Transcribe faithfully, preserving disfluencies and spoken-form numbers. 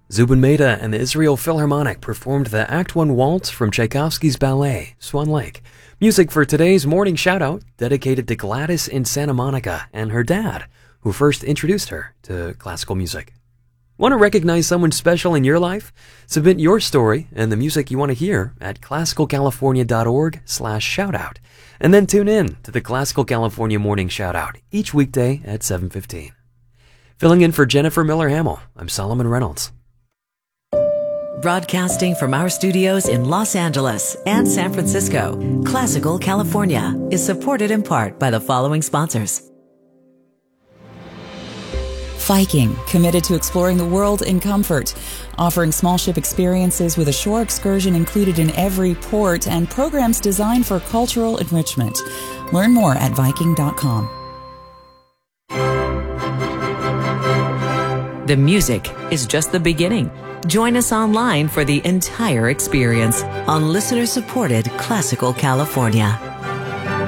Zubin Mehta and the Israel Philharmonic performed the Act One Waltz from Tchaikovsky's ballet, Swan Lake. Music for today's morning shoutout dedicated to Gladys in Santa Monica and her dad, who first introduced her to classical music. Want to recognize someone special in your life? Submit your story and the music you want to hear at classical california dot org slash shoutout. And then tune in to the Classical California Morning Shoutout each weekday at seven fifteen. Filling in for Jennifer Miller-Hamill, I'm Solomon Reynolds. Broadcasting from our studios in Los Angeles and San Francisco, Classical California is supported in part by the following sponsors. Viking, committed to exploring the world in comfort, offering small ship experiences with a shore excursion included in every port and programs designed for cultural enrichment. Learn more at viking dot com. The music is just the beginning. Join us online for the entire experience on listener-supported Classical California.